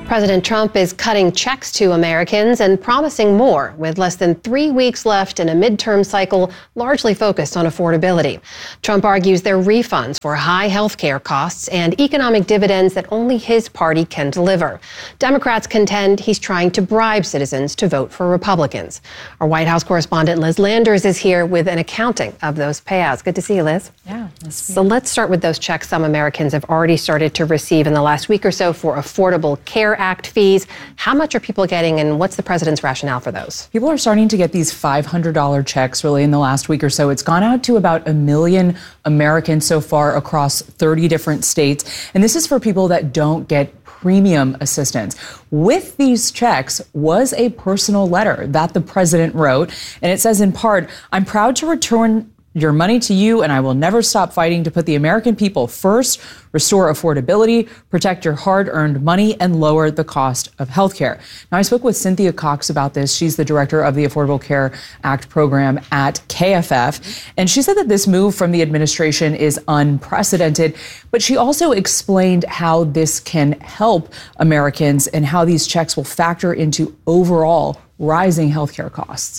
President Trump is cutting checks to Americans and promising more with less than 3 weeks left in a midterm cycle largely focused on affordability. Trump argues they're refunds for high health care costs and economic dividends that only his party can deliver. Democrats contend he's trying to bribe citizens to vote for Republicans. Our White House correspondent Liz Landers is here with an accounting of those payouts. Good to see you, Liz. Yeah. So let's start with those checks some Americans have already started to receive in the last week or so for Affordable Care Act fees. How much are people getting, and what's the president's rationale for those? People are starting to get these $500 checks really in the last week or so. It's gone out to about 1 million Americans so far across 30 different states. And this is for people that don't get premium assistance. With these checks was a personal letter that the president wrote. And it says in part, "I'm proud to return your money to you, and I will never stop fighting to put the American people first, restore affordability, protect your hard-earned money, and lower the cost of healthcare." Now, I spoke with Cynthia Cox about this. She's the director of the Affordable Care Act program at KFF, and she said that this move from the administration is unprecedented, but she also explained how this can help Americans and how these checks will factor into overall rising healthcare costs.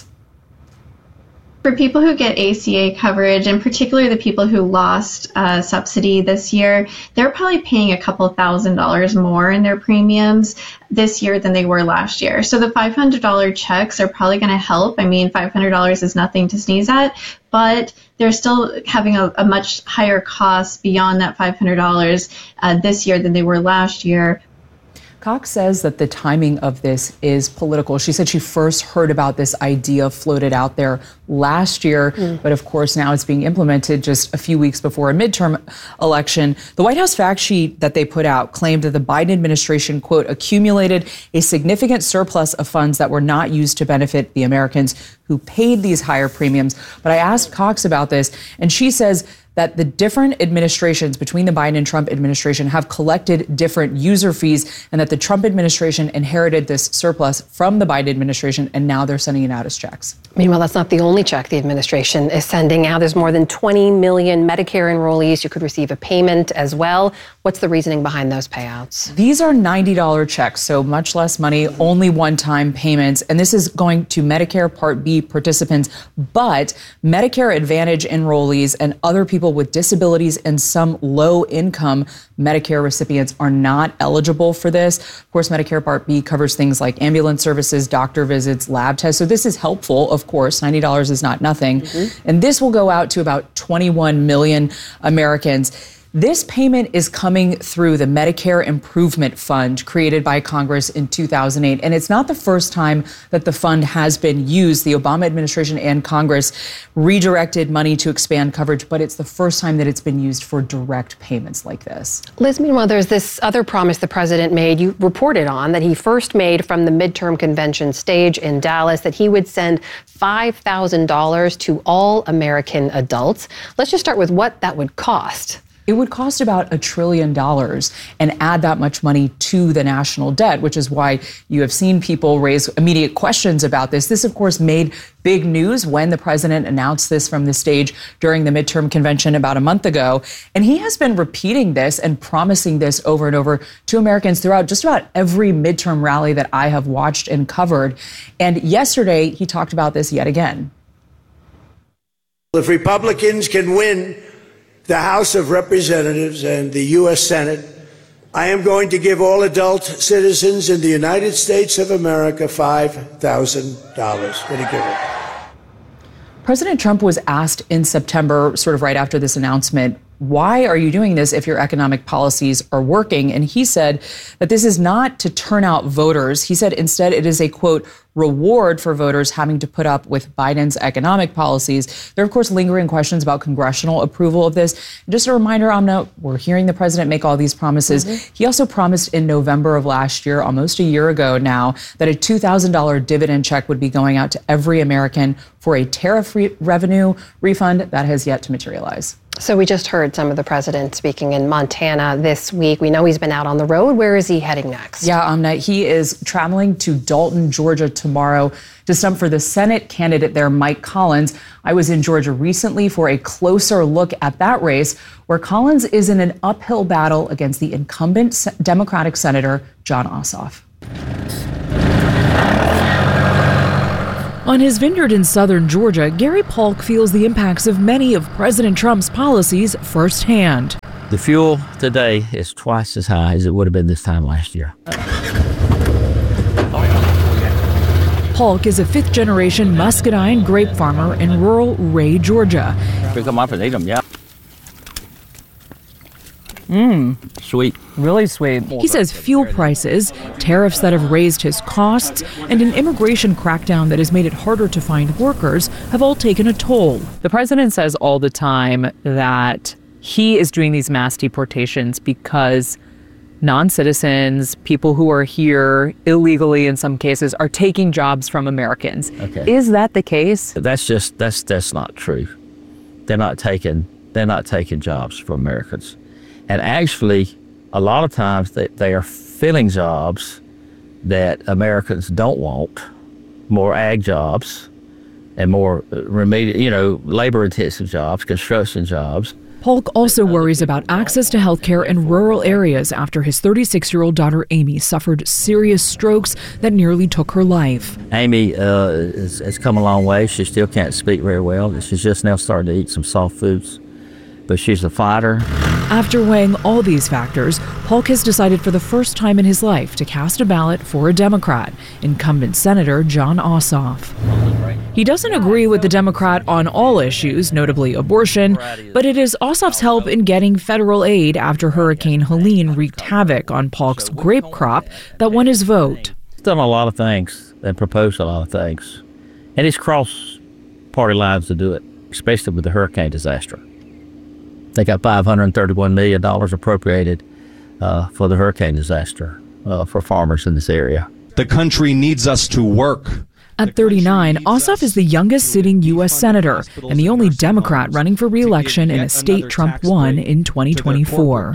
For people who get ACA coverage, and particularly the people who lost subsidy this year, they're probably paying a couple $1,000s more in their premiums this year than they were last year. So the $500 checks are probably going to help. I mean, $500 is nothing to sneeze at, but they're still having a much higher cost beyond that $500 this year than they were last year. Cox says that the timing of this is political. She said she first heard about this idea floated out there last year, but of course now it's being implemented just a few weeks before a midterm election. The White House fact sheet that they put out claimed that the Biden administration, quote, accumulated a significant surplus of funds that were not used to benefit the Americans who paid these higher premiums. But I asked Cox about this, and she says that the different administrations between the Biden and Trump administration have collected different user fees, and that the Trump administration inherited this surplus from the Biden administration, and now they're sending it out as checks. Meanwhile, that's not the only check the administration is sending out. There's more than 20 million Medicare enrollees who could receive a payment as well. What's the reasoning behind those payouts? These are $90 checks, so much less money, only one-time payments. And this is going to Medicare Part B participants, but Medicare Advantage enrollees and other people with disabilities and some low-income Medicare recipients are not eligible for this. Of course, Medicare Part B covers things like ambulance services, doctor visits, lab tests. So this is helpful, of course. $90 is not nothing. And this will go out to about 21 million Americans. This payment is coming through the Medicare Improvement Fund created by Congress in 2008. And it's not the first time that the fund has been used. The Obama administration and Congress redirected money to expand coverage, but it's the first time that it's been used for direct payments like this. Liz, meanwhile, there's this other promise the president made, you reported on, that he first made from the midterm convention stage in Dallas, that he would send $5,000 to all American adults. Let's just start with what that would cost. It would cost about $1 trillion and add that much money to the national debt, which is why you have seen people raise immediate questions about this. This, of course, made big news when the president announced this from the stage during the midterm convention about a month ago. And he has been repeating this and promising this over and over to Americans throughout just about every midterm rally that I have watched and covered. And yesterday, he talked about this yet again. If Republicans can win the House of Representatives and the U.S. Senate, I am going to give all adult citizens in the United States of America $5,000. Going to give it. President Trump was asked in September, sort of right after this announcement, why are you doing this if your economic policies are working? And he said that this is not to turn out voters. He said instead it is a, quote, reward for voters having to put up with Biden's economic policies. There are, of course, lingering questions about congressional approval of this. And just a reminder, Amna, we're hearing the president make all these promises. He also promised in November of last year, almost a year ago now, that a $2,000 dividend check would be going out to every American for a tariff revenue refund. That has yet to materialize. So we just heard some of the president speaking in Montana this week. We know he's been out on the road. Where is he heading next? Yeah, Amna, he is traveling to Dalton, Georgia tomorrow to stump for the Senate candidate there, Mike Collins. I was in Georgia recently for a closer look at that race where Collins is in an uphill battle against the incumbent Democratic Senator Jon Ossoff. On his vineyard in southern Georgia, Gary Polk feels the impacts of many of President Trump's policies firsthand. The fuel today is twice as high as it would have been this time last year. Polk is a fifth-generation muscadine grape farmer in rural Ray, Georgia. We come up and eat them, yeah. Sweet. Really sweet. He says fuel prices, tariffs that have raised his costs, and an immigration crackdown that has made it harder to find workers have all taken a toll. The president says all the time that he is doing these mass deportations because non-citizens, people who are here illegally in some cases, are taking jobs from Americans. Okay. Is that the case? That's not true. They're not taking jobs from Americans. And actually, a lot of times they are filling jobs that Americans don't want, more ag jobs and more labor-intensive jobs, construction jobs. Polk also worries about access to health care in rural areas after his 36-year-old daughter Amy suffered serious strokes that nearly took her life. Amy has come a long way. She still can't speak very well. She's just now starting to eat some soft foods, but she's a fighter. After weighing all these factors, Polk has decided for the first time in his life to cast a ballot for a Democrat, incumbent Senator Jon Ossoff. He doesn't agree with the Democrat on all issues, notably abortion, but it is Ossoff's help in getting federal aid after Hurricane Helene wreaked havoc on Polk's grape crop that won his vote. He's done a lot of things and proposed a lot of things, and he's crossed party lines to do it, especially with the hurricane disaster. They got $531 million appropriated for the hurricane disaster for farmers in this area. The country needs us to work. At 39, Ossoff is the youngest sitting U.S. senator and the only Democrat running for re-election in a state Trump won in 2024.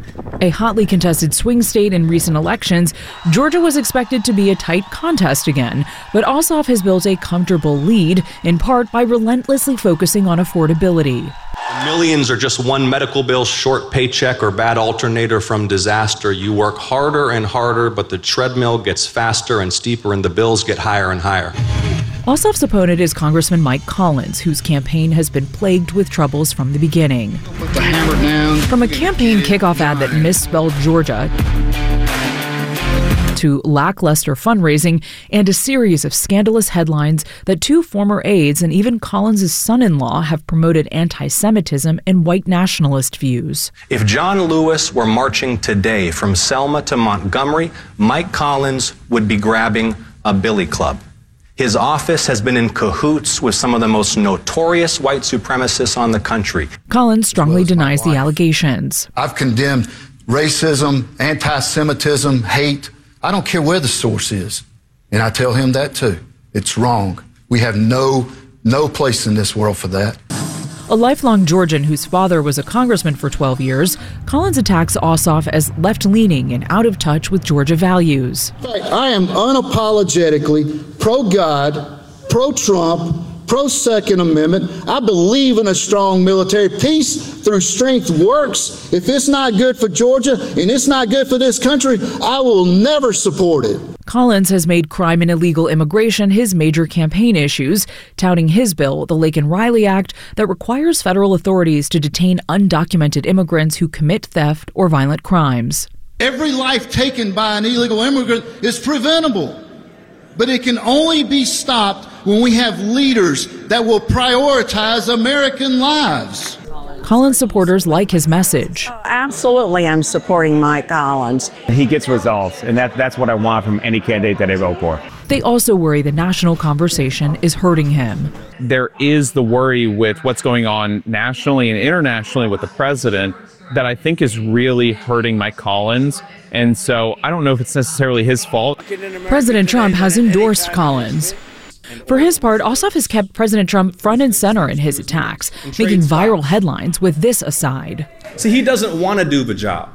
A hotly contested swing state in recent elections, Georgia was expected to be a tight contest again, but Ossoff has built a comfortable lead, in part by relentlessly focusing on affordability. Millions are just one medical bill, short paycheck, or bad alternator from disaster. You work harder and harder, but the treadmill gets faster and steeper and the bills get higher and higher. Ossoff's opponent is Congressman Mike Collins, whose campaign has been plagued with troubles from the beginning. Put the hammer down. From a campaign kickoff ad that misspelled Georgia to lackluster fundraising and a series of scandalous headlines that two former aides and even Collins' son-in-law have promoted anti-Semitism and white nationalist views. If John Lewis were marching today from Selma to Montgomery, Mike Collins would be grabbing a billy club. His office has been in cahoots with some of the most notorious white supremacists on the country. Collins strongly denies the allegations. I've condemned racism, anti-Semitism, hate. I don't care where the source is. And I tell him that too. It's wrong. We have no place in this world for that. A lifelong Georgian whose father was a congressman for 12 years, Collins attacks Ossoff as left-leaning and out of touch with Georgia values. I am unapologetically pro-God, pro-Trump, pro-Second Amendment. I believe in a strong military. Peace through strength works. If it's not good for Georgia and it's not good for this country, I will never support it. Collins has made crime and illegal immigration his major campaign issues, touting his bill, the Laken-Riley Act, that requires federal authorities to detain undocumented immigrants who commit theft or violent crimes. Every life taken by an illegal immigrant is preventable, but it can only be stopped when we have leaders that will prioritize American lives. Collins supporters like his message. Absolutely, I'm supporting Mike Collins. He gets results, and that's what I want from any candidate that I vote for. They also worry the national conversation is hurting him. There is the worry with what's going on nationally and internationally with the president that I think is really hurting Mike Collins. And so I don't know if it's necessarily his fault. President Trump has endorsed Collins. For his part, Ossoff has kept President Trump front and center in his attacks, making viral headlines with this aside. See, he doesn't want to do the job.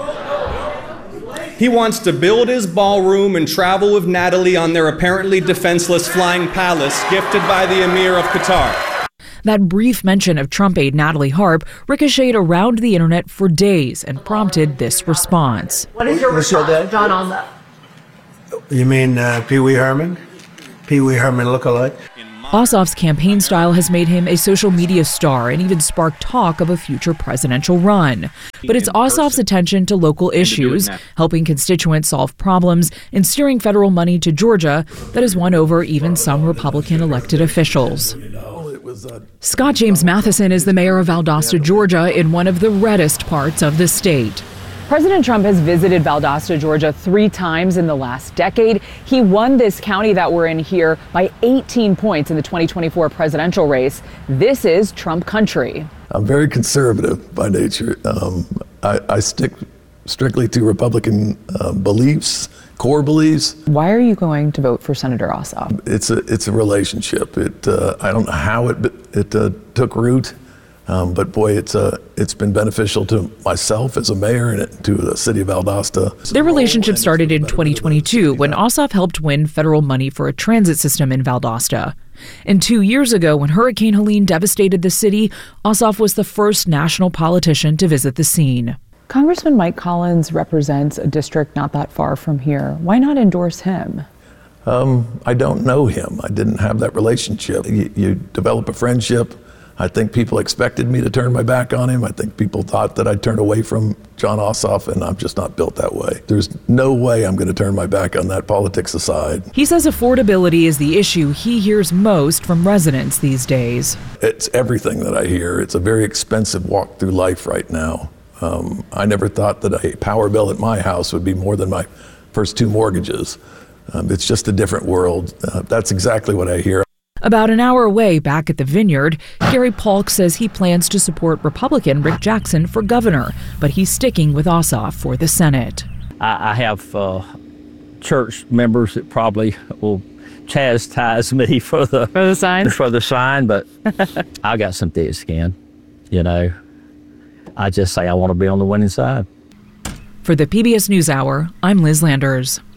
He wants to build his ballroom and travel with Natalie on their apparently defenseless flying palace gifted by the Emir of Qatar. That brief mention of Trump aide Natalie Harp ricocheted around the internet for days and prompted this response. What is your response, John, on that? You mean Pee Wee Herman? Pee Wee Herman lookalike? Ossoff's campaign style has made him a social media star and even sparked talk of a future presidential run. But it's Ossoff's attention to local issues, helping constituents solve problems, and steering federal money to Georgia that has won over even some Republican elected officials. Scott James Matheson is the mayor of Valdosta, Georgia, in one of the reddest parts of the state. President Trump has visited Valdosta, Georgia 3 times in the last decade. He won this county that we're in here by 18 points in the 2024 presidential race. This is Trump country. I'm very conservative by nature. I stick strictly to Republican beliefs, core beliefs. Why are you going to vote for Senator Ossoff? It's a relationship. I don't know how it took root. But boy, it's been beneficial to myself as a mayor and to the city of Valdosta. Their relationship started in 2022 when Ossoff helped win federal money for a transit system in Valdosta. And 2 years ago, when Hurricane Helene devastated the city, Ossoff was the first national politician to visit the scene. Congressman Mike Collins represents a district not that far from here. Why not endorse him? I don't know him. I didn't have that relationship. You develop a friendship. I think people expected me to turn my back on him. I think people thought that I'd turn away from John Ossoff, and I'm just not built that way. There's no way I'm going to turn my back on that, politics aside. He says affordability is the issue he hears most from residents these days. It's everything that I hear. It's a very expensive walk through life right now. I never thought that a power bill at my house would be more than my first 2 mortgages. It's just a different world. That's exactly what I hear. About an hour away, back at the Vineyard, Gary Polk says he plans to support Republican Rick Jackson for governor, but he's sticking with Ossoff for the Senate. I have church members that probably will chastise me for the sign, but I got some thick skin, you know. I just say I want to be on the winning side. For the PBS NewsHour, I'm Liz Landers.